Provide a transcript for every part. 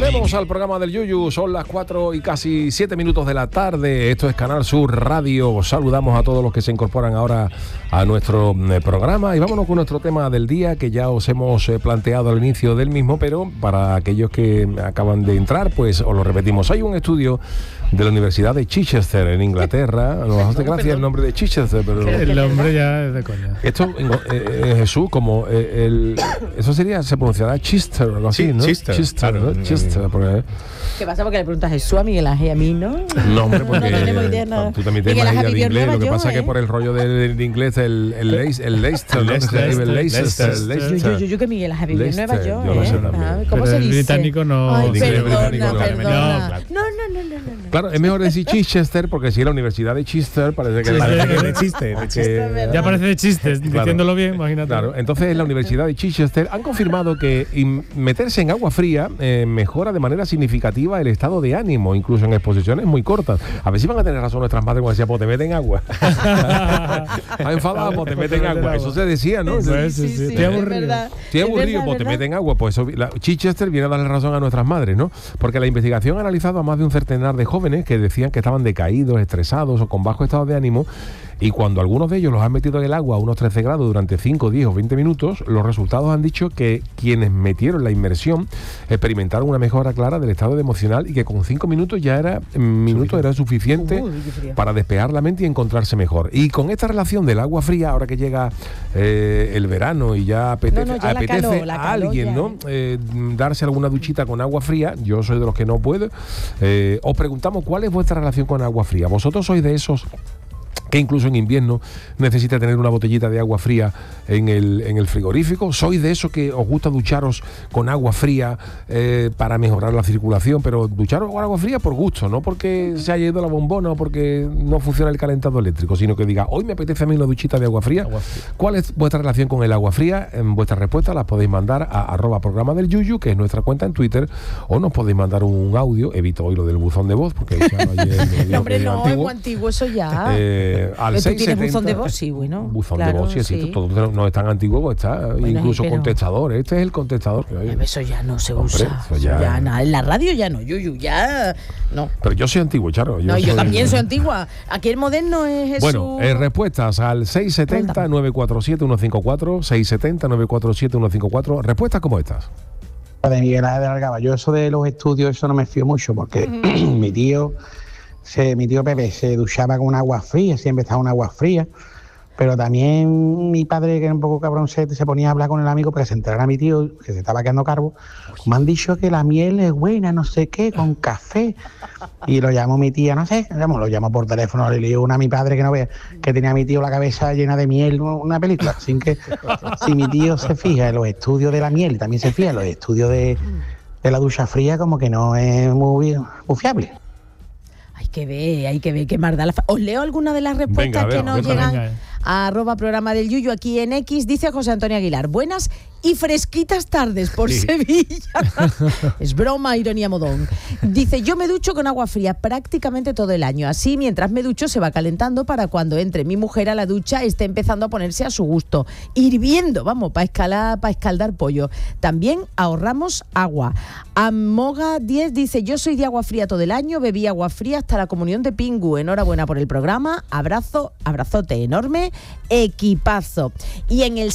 Volvemos al programa del Yuyu, son las 4 y casi 7 minutos de la tarde, esto es Canal Sur Radio, saludamos a todos los que se incorporan ahora a nuestro programa y vámonos con nuestro tema del día que ya os hemos planteado al inicio del mismo, pero para aquellos que acaban de entrar, pues os lo repetimos. Hay un estudio de la Universidad de Chichester en Inglaterra, nos hace gracia el nombre de Chichester, pero el nombre ya es de coña. Esto, Jesús, como eso sería, se pronunciará Chichester o algo así, ¿no? Chichester, Chichester, claro. ¿no? Chichester, porque, ¿Qué pasa? Porque le preguntas a Jesús, a Miguel Ángel, a mí, ¿no? no, hombre, porque No tenemos idea nada. tú también tienes Miguel idea Ángel de vivió en inglés, Nueva lo que York, pasa es que por el rollo del inglés, el Leicester, ¿no? Leicester. Yo que Miguel Ángel vivió en Nueva Leicester, York, yo lo sé ¿eh? también. Ah, ¿cómo Pero se el dice? británico no. Ay, El inglés británico no. perdona. No. No. Claro, es mejor decir Chichester porque si es la Universidad de Chichester parece que Chichester. Chichester. Ya parece de chistes, Claro. diciéndolo bien, imagínate. Claro, entonces en la Universidad de Chichester han confirmado que meterse en agua fría mejora de manera significativa el estado de ánimo, incluso en exposiciones muy cortas. A ver si van a tener razón nuestras madres cuando decían, pues te meten agua. Ha enfadado, pues te meten agua. Eso se decía, ¿no? Sí. Estoy aburrido. verdad. Estoy aburrido, Es pues te verdad. meten agua. Pues eso, Chichester viene a darle razón a nuestras madres, ¿no? Porque la investigación ha analizado a más de un centenar de jóvenes que decían que estaban decaídos, estresados o con bajo estado de ánimo, y cuando algunos de ellos los han metido en el agua a unos 13 grados durante 5, 10 o 20 minutos, los resultados han dicho que quienes metieron la inmersión experimentaron una mejora clara del estado emocional y que con 5 minutos era suficiente para despejar la mente y encontrarse mejor. Y con esta relación del agua fría, ahora que llega el verano y ya apetece, No, ya la calor a alguien, ya, ¿no? Darse alguna duchita con agua fría. Yo soy de los que no puedo. Os preguntamos cuál es vuestra relación con agua fría. ¿Vosotros sois de esos que incluso en invierno necesita tener una botellita de agua fría en el frigorífico? ¿Sois de esos que os gusta ducharos con agua fría para mejorar la circulación, pero ducharos con agua fría por gusto, no porque se haya ido la bombona o porque no funciona el calentador eléctrico, sino que diga, hoy me apetece a mí una duchita de agua fría? ¿Cuál es vuestra relación con el agua fría? Vuestras respuestas las podéis mandar a @programa del Yuyu, que es nuestra cuenta en Twitter, o nos podéis mandar un audio. Evito hoy lo del buzón de voz, porque No, hombre, no, es muy antiguo eso ya. al ¿Tú 670, tienes buzón de voz? Sí, bueno. Buzón claro, de voz, sí existe. Todo no es tan antiguo, pues está. Bueno, incluso pero contestador. Este es el contestador que hay. Eso ya no se Hombre, usa. eso ya- nada. En la radio ya no, Yuyu, ya no. Pero yo soy antiguo, Charo. Yo también soy antigua. Aquí el moderno es Jesús. Bueno, respuestas al 670-947-154, 670-947-154. Respuestas como estas. De Miguel Ángel de Algaba. Yo eso de los estudios, eso no me fío mucho, porque mi tío Pepe se duchaba con agua fría, siempre estaba en agua fría, pero también mi padre, que era un poco cabroncete, se ponía a hablar con el amigo para que se enterara mi tío, que se estaba quedando calvo. Me han dicho que la miel es buena, no sé qué, con café. Y lo llamó mi tía, no sé, lo llamó por teléfono, le digo a mi padre que no vea, que tenía mi tío la cabeza llena de miel, una película. Sin que, si mi tío se fija en los estudios de la miel, también se fija en los estudios de la ducha fría, como que no es muy fiable. Hay que ver qué más da la Os leo algunas de las respuestas que nos llegan a @programa del Yuyu aquí en X. Dice José Antonio Aguilar, buenas y fresquitas tardes por Sevilla. Es broma, ironía, modón. Dice, yo me ducho con agua fría prácticamente todo el año. Así, mientras me ducho, se va calentando para cuando entre mi mujer a la ducha esté empezando a ponerse a su gusto. Hirviendo, vamos, para escaldar pollo. También ahorramos agua. Amoga 10 dice, yo soy de agua fría todo el año, bebí agua fría hasta la comunión de Pingu. Enhorabuena por el programa. Abrazote enorme, equipazo. Y en el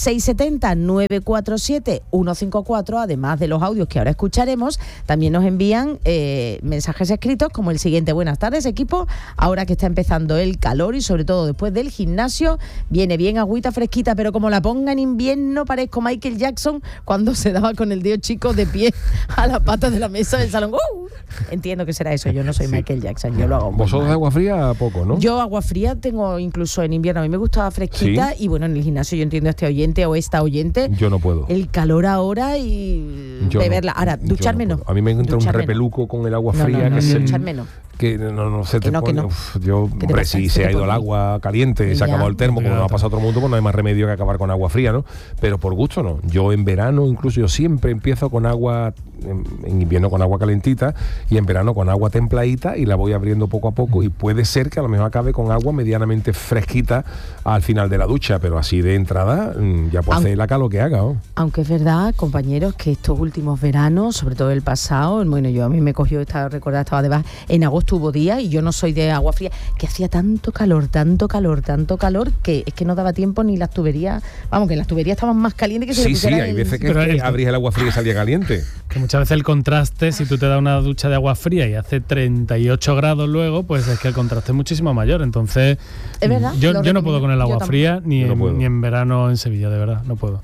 670-947-154, además de los audios que ahora escucharemos, también nos envían mensajes escritos como el siguiente. Buenas tardes, equipo. Ahora que está empezando el calor y sobre todo después del gimnasio, viene bien agüita fresquita, pero como la ponga en invierno parezco Michael Jackson cuando se daba con el dedo chico de pie a la pata de la mesa del salón. Entiendo que será eso, yo no soy Michael Jackson, yo lo hago. Vosotros de agua fría poco, ¿no? Yo agua fría tengo incluso en invierno, a mí me gusta fresquita. Y bueno, en el gimnasio yo entiendo a este oyente o esta oyente. Yo no puedo. El calor ahora y beberla. Ahora, ducharme no. A mí me entra un repeluco con el agua fría. Ducharme no. que no se te Que no, pone. que no. Yo, ¿Qué te hombre, pasa? si ¿Qué se te ha ido el pone? agua caliente, se ha Ya. acabado el termo, como no ha pasado a otro mundo, pues no hay más remedio que acabar con agua fría, ¿no? Pero por gusto no. Yo en verano, incluso yo siempre empiezo con agua, en invierno con agua calentita y en verano con agua templadita y la voy abriendo poco a poco y puede ser que a lo mejor acabe con agua medianamente fresquita al final de la ducha, pero así de entrada ya puede hacer la calor que haga, ¿no? Aunque es verdad, compañeros, que estos últimos veranos, sobre todo el pasado, bueno, yo a mí me cogió, estaba de baja, en agosto hubo días y yo no soy de agua fría, que hacía tanto calor, que es que no daba tiempo ni las tuberías, vamos, que las tuberías estaban más calientes que si le Sí, pusiera hay el- veces que Pero abrías el agua fría y salía caliente. Que muchas veces el contraste, si tú te das una ducha de agua fría y hace 38 grados luego, pues es que el contraste es muchísimo mayor. Entonces, Es verdad, yo lo no puedo con el recomiendo. agua Yo fría ni Yo no puedo. ni en verano en Sevilla, de verdad, no puedo.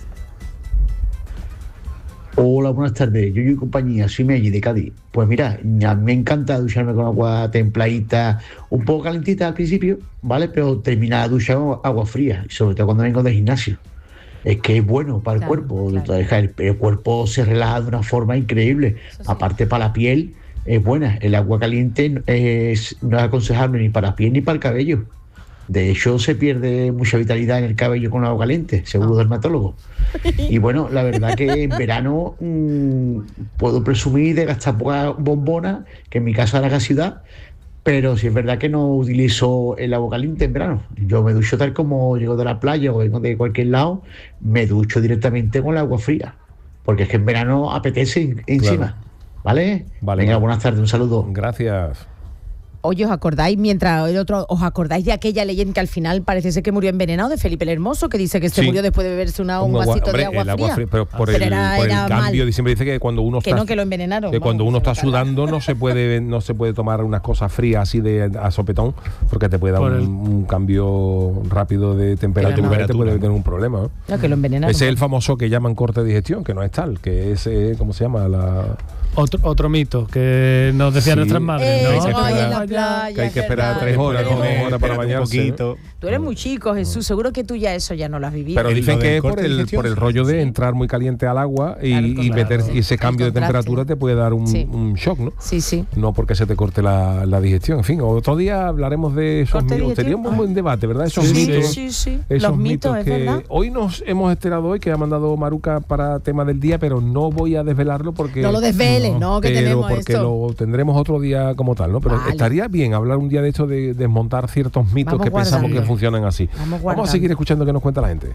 Hola, buenas tardes. Yo y compañía, soy Meggi de Cádiz. Pues mira, a mí me encanta ducharme con agua templadita, un poco calentita al principio, ¿vale? Pero terminar la ducha con agua fría, y sobre todo cuando vengo del gimnasio. Es que es bueno para el Claro, cuerpo. claro. El cuerpo se relaja de una forma increíble. Eso sí. Aparte, para la piel es buena. El agua caliente no es aconsejable ni para la piel ni para el cabello. De hecho, se pierde mucha vitalidad en el cabello con agua caliente, según dermatólogo. Y bueno, la verdad que en verano puedo presumir de gastar poca bombona, que en mi casa era casi ciudad, pero sí es verdad que no utilizo el agua caliente en verano. Yo me ducho tal como llego de la playa o vengo de cualquier lado, me ducho directamente con el agua fría, porque es que en verano apetece encima. Claro. ¿Vale? Vale. Venga, buenas tardes, un saludo. Gracias. Oye, ¿os acordáis mientras el otro, os acordáis de aquella leyenda que al final parece ser que murió envenenado de Felipe el Hermoso, que dice que se Sí. murió después de beberse un vasito Hombre, de agua el agua fría? pero por Pero el era cambio, mal. siempre dice que cuando uno Que está no, que lo envenenaron. que cuando vamos, uno se está lo cargan. sudando no se puede tomar unas cosas frías así a sopetón, porque te puede dar Por un cambio rápido de temperatura y te puede tener un problema, ¿no? No, que lo envenenaron. Ese es el famoso que llaman corte de digestión, que no es tal, que es ¿cómo se llama? Otro mito que nos decían Sí. nuestras madres, ¿no? hay que ay, en la esperar- playa, que hay que es esperar verdad. 3 horas, Pero- 2 horas para bañarse, ¿no? Tú eres muy chico, Jesús. Seguro que tú ya eso ya no lo has vivido. Pero dicen lo que del es por corte de el digestión, rollo de entrar muy caliente al agua Claro, y claro. meter y ese El cambio de contraste. temperatura te puede dar un shock, ¿no? Sí, sí. No porque se te corte la digestión. En fin, otro día hablaremos de esos ¿Corte de mitos. Sería un digestión? buen debate, ¿verdad? Esos Sí, mitos. sí. Esos Los mitos, es que verdad. hoy nos hemos enterado hoy que ha mandado Maruca para tema del día, pero no voy a desvelarlo porque No lo desveles, no, que pero tenemos porque esto. lo tendremos otro día como tal, ¿no? Pero Vale. estaría bien hablar un día de esto de desmontar ciertos mitos Vamos que pensamos guardando. que funcionan así. Vamos Vamos a guardando. seguir escuchando qué nos cuenta la gente.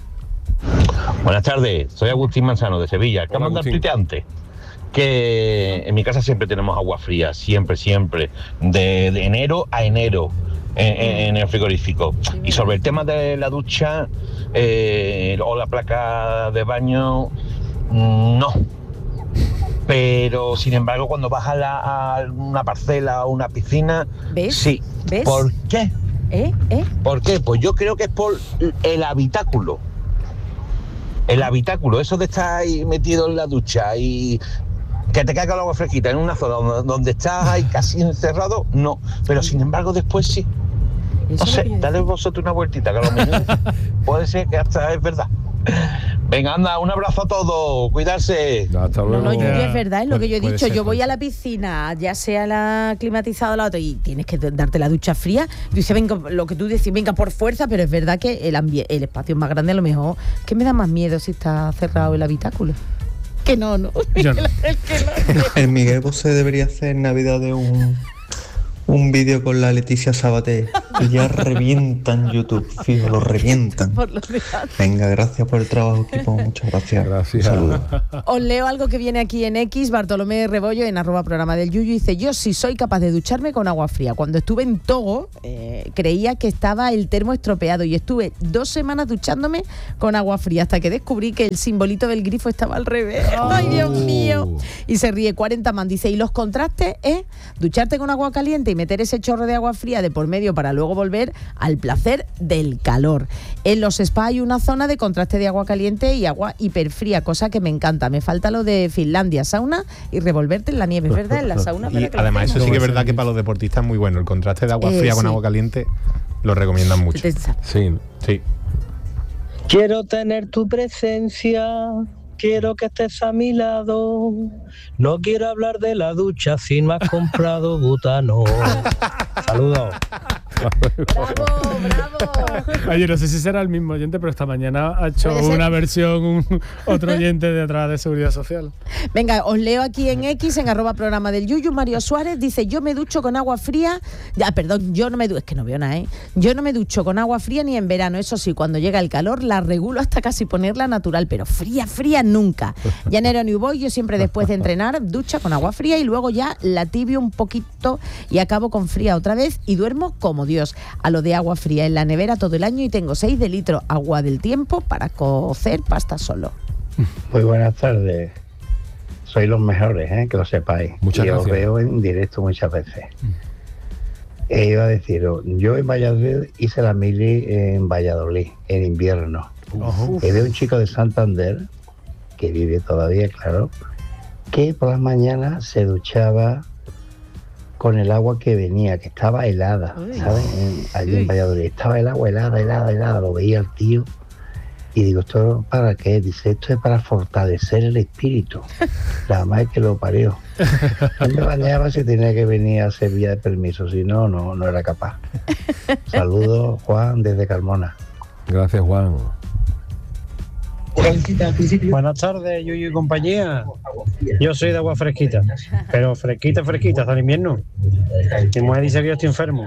Buenas tardes, soy Agustín Manzano de Sevilla. Que Hola, mandar Agustín. tuite antes. Que en mi casa siempre tenemos agua fría, siempre, de enero a enero en el frigorífico. Y sobre el tema de la ducha o la placa de baño, no. Pero sin embargo, cuando vas a una parcela o una piscina, ¿Ves? sí. ¿Ves? ¿Por qué? ¿Eh? ¿Por qué? Pues yo creo que es por el habitáculo. El habitáculo, eso de estar ahí metido en la ducha y que te caiga el agua fresquita en una zona donde estás ahí casi encerrado, no. Pero sin embargo después sí. Eso No es sé, lo que yo dale decía. vosotros una vueltita, que a lo mejor puede ser que hasta es verdad. Venga, anda, un abrazo a todos, cuidarse. Hasta No, luego. no, Yuyu, es verdad, es lo que yo he Puede dicho. ser, Yo voy puede a la piscina, ya sea la climatizada o la otra, y tienes que darte la ducha fría. Dice, venga, lo que tú decís, venga por fuerza, pero es verdad que el espacio es más grande, a lo mejor. ¿Qué me da más miedo si está cerrado el habitáculo? Que no. Yo no. El Miguel Bosé debería hacer en Navidad de un vídeo con la Leticia Sabaté. Y ya revientan YouTube, fijo, lo revientan. Por lo de antes. Venga, gracias por el trabajo, equipo. Muchas gracias. Gracias. Un saludo. Os leo algo que viene aquí en X, Bartolomé Rebollo, en @programa del Yuyu, dice: yo sí soy capaz de ducharme con agua fría. Cuando estuve en Togo, creía que estaba el termo estropeado y estuve 2 semanas duchándome con agua fría hasta que descubrí que el simbolito del grifo estaba al revés. ¡Ay, Dios mío! Y se ríe 40 man, dice, y los contrastes es ducharte con agua caliente y meter ese chorro de agua fría de por medio para luego volver al placer del calor. En los spas hay una zona de contraste de agua caliente y agua hiperfría, cosa que me encanta. Me falta lo de Finlandia, sauna y revolverte en la nieve, es verdad, en la sauna. Y pero que lo además eso hacemos. sí que es verdad que para los deportistas es muy bueno. El contraste de agua fría con sí. agua caliente lo recomiendan mucho. Te- Sí. Sí. Quiero tener tu presencia quiero que estés a mi lado. No quiero hablar de la ducha si no has comprado butano. Saludos. ¡Bravo! Oye, no sé si será el mismo oyente, pero esta mañana ha hecho una versión otro oyente de atrás de Seguridad Social. Venga, os leo aquí en X, en @programa del Yuyu. Mario Suárez dice: yo me ducho con agua fría. Yo no me ducho, es que no veo nada, Yo no me ducho con agua fría ni en verano. Eso sí, cuando llega el calor la regulo hasta casi ponerla natural, pero fría nunca. Llanero New Boy, yo siempre después de entrenar ducha con agua fría y luego ya la tibio un poquito y acabo con fría otra vez y duermo como Dios. A lo de agua fría en la nevera todo el año y tengo 6 de litro agua del tiempo para cocer pasta solo. Muy buenas tardes. Sois los mejores, que lo sepáis. Muchas gracias. Os veo en directo muchas veces. Iba a deciros, yo en Valladolid hice la mili en Valladolid, en invierno. Veo un chico de Santander, que vive todavía, claro, que por las mañanas se duchaba con el agua que venía, que estaba helada, ¿sabes? Allí en Valladolid estaba el agua helada, lo veía el tío y digo, ¿esto para qué? Dice, esto es para fortalecer el espíritu. La madre que lo parió. Él me bañaba si tenía que venir a hacer vía de permiso, si no, no era capaz. Saludos, Juan, desde Carmona. Gracias, Juan. Buenas tardes, Yuyu y compañía. Yo soy de agua fresquita, pero fresquita hasta el invierno. Mi mujer dice que yo estoy enfermo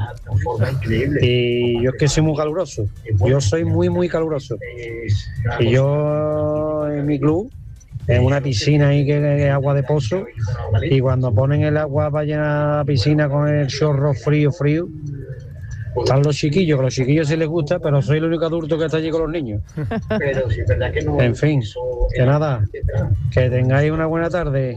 y yo es que soy muy caluroso. Yo soy muy caluroso. Y yo en mi club, en una piscina ahí que es agua de pozo, y cuando ponen el agua para llenar la piscina con el chorro frío, están los chiquillos, que a los chiquillos sí les gusta, pero soy el único adulto que está allí con los niños. En fin, que nada, que tengáis una buena tarde.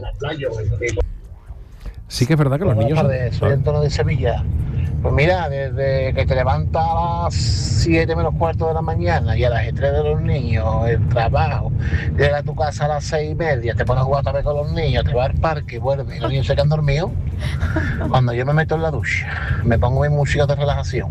Sí que es verdad que los niños... Buenas tardes, soy Antonio de Sevilla. Pues mira, desde que te levantas a las 7 menos cuarto de la mañana y a las 3 de los niños, el trabajo, llegas a tu casa a las 6:30, te pones a jugar otra vez con los niños, te vas al parque y vuelves y los niños se quedan dormidos. Cuando yo me meto en la ducha, me pongo mi música de relajación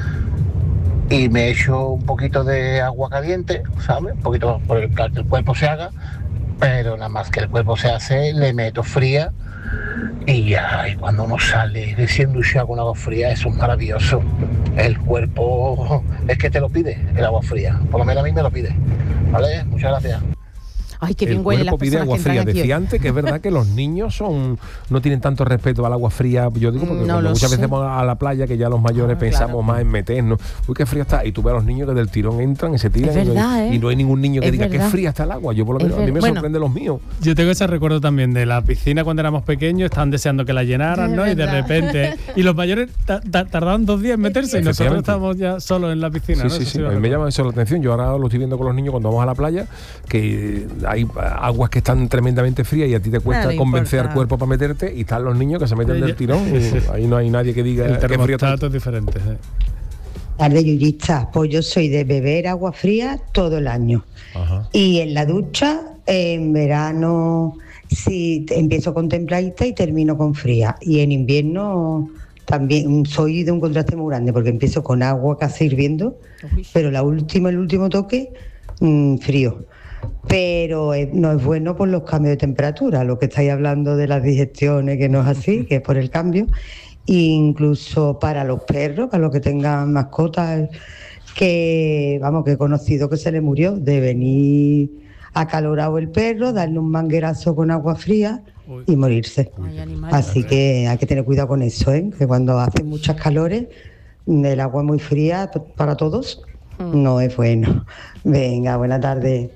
y me echo un poquito de agua caliente, ¿sabes? Un poquito por el que el cuerpo se haga, pero nada más que el cuerpo se hace, le meto fría. Y ya, y cuando uno sale recién duchado con agua fría, eso es maravilloso. El cuerpo es que te lo pide, el agua fría. Por lo menos a mí me lo pide. ¿Vale? Muchas gracias. Ay, qué bien huele las pide agua fría. Decía antes que es verdad que los niños no tienen tanto respeto al agua fría. Yo digo porque muchas veces vamos a la playa, que ya los mayores pensamos más en meternos. Uy, qué fría está. Y tú ves a los niños que del tirón entran y se tiran. Y no hay ningún niño que diga qué fría está el agua. Yo por lo menos, a mí me sorprende los míos. Yo tengo ese recuerdo también de la piscina cuando éramos pequeños, estaban deseando que la llenaran, ¿no? Y de repente... Y los mayores tardaban 2 días en meterse y nosotros estábamos ya solos en la piscina. Sí. A mí me llama eso la atención. Yo ahora lo estoy viendo con los niños cuando vamos a la playa, que hay aguas que están tremendamente frías y a ti te cuesta convencer al cuerpo para meterte, y están los niños que se meten del tirón y ahí no hay nadie que diga el termostato es diferente. Tarde, yuyista, pues yo soy de beber agua fría todo el año. Ajá. Y en la ducha, en verano, sí, empiezo con templadita y termino con fría. Y en invierno también soy de un contraste muy grande, porque empiezo con agua casi hirviendo, pero el último toque, frío. Pero no es bueno por los cambios de temperatura, lo que estáis hablando de las digestiones, que no es así, que es por el cambio. Incluso para los perros, para los que tengan mascotas, que he conocido que se le murió de venir acalorado el perro, darle un manguerazo con agua fría y morirse. Así que hay que tener cuidado con eso, que cuando hace muchas calores, el agua muy fría para todos no es bueno. Venga, buena tarde.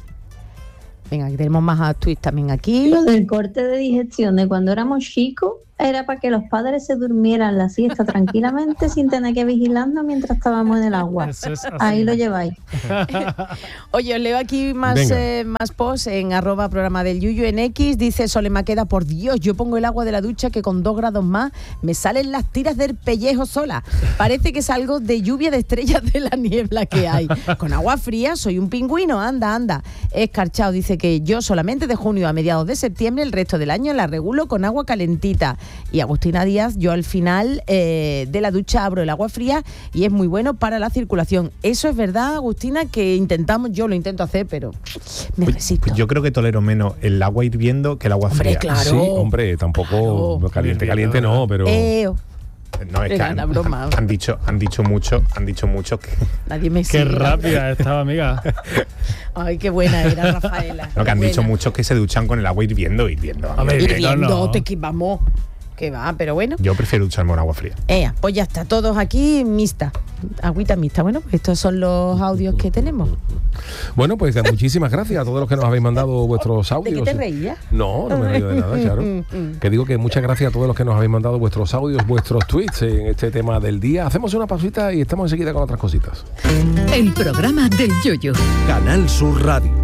Venga, que tenemos más tweets también aquí. Lo del corte de digestión de cuando éramos chicos era para que los padres se durmieran la siesta tranquilamente sin tener que vigilarnos mientras estábamos en el agua. Ahí lo lleváis. Oye, os leo aquí más posts en @programa del Yuyu en X. Dice Sole Maqueda, por Dios, yo pongo el agua de la ducha que con 2 grados más me salen las tiras del pellejo sola. Parece que salgo de lluvia de estrellas de la niebla que hay. Con agua fría soy un pingüino, anda. Escarchado dice que yo solamente de junio a mediados de septiembre, el resto del año la regulo con agua calentita. Y Agustina Díaz, yo al final de la ducha abro el agua fría y es muy bueno para la circulación. Eso es verdad, Agustina, que yo lo intento hacer, pero me resisto. Pues yo creo que tolero menos el agua hirviendo que el agua fría. Claro. Sí, hombre, tampoco caliente no, pero... No, es que han dicho mucho que... Nadie me sigue. Qué rápida estaba, amiga. Ay, qué buena era, Rafaela. No, que han dicho muchos que se duchan con el agua hirviendo. Hirviendo, vamos. Que va, pero bueno. Yo prefiero ducharme con agua fría. Pues ya está, todos aquí mixta. Agüita mixta. Bueno, pues estos son los audios que tenemos. Bueno, pues muchísimas gracias a todos los que nos habéis mandado vuestros audios. ¿De qué te reías? No me río de nada, claro. Que digo que muchas gracias a todos los que nos habéis mandado vuestros audios, vuestros tweets en este tema del día. Hacemos una pausita y estamos enseguida con otras cositas. El programa del Yoyo. Canal Sur Radio.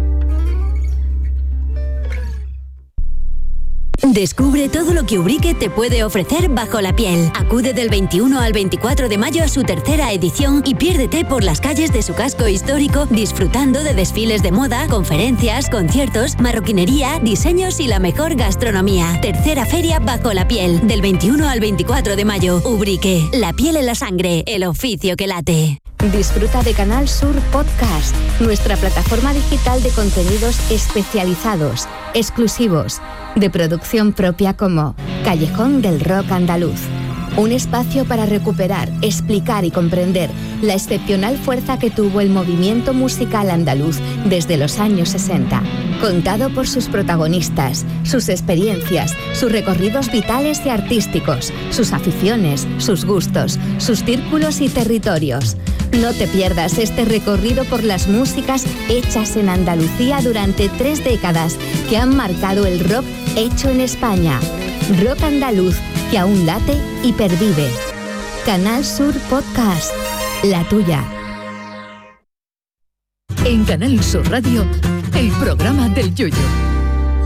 Descubre todo lo que Ubrique te puede ofrecer bajo la piel. Acude del 21 al 24 de mayo a su tercera edición y piérdete por las calles de su casco histórico disfrutando de desfiles de moda, conferencias, conciertos, marroquinería, diseños y la mejor gastronomía. Tercera feria bajo la piel, del 21 al 24 de mayo. Ubrique, la piel en la sangre, el oficio que late. Disfruta de Canal Sur Podcast, nuestra plataforma digital de contenidos especializados, exclusivos, de producción propia como Callejón del Rock Andaluz. Un espacio para recuperar, explicar y comprender la excepcional fuerza que tuvo el movimiento musical andaluz desde los años 60. Contado por sus protagonistas, sus experiencias, sus recorridos vitales y artísticos, sus aficiones, sus gustos, sus círculos y territorios. No te pierdas este recorrido por las músicas hechas en Andalucía durante 3 décadas que han marcado el rock hecho en España. Rock andaluz que aún late y pervive. Canal Sur Podcast, la tuya. En Canal Sur Radio, el programa del Yoyo.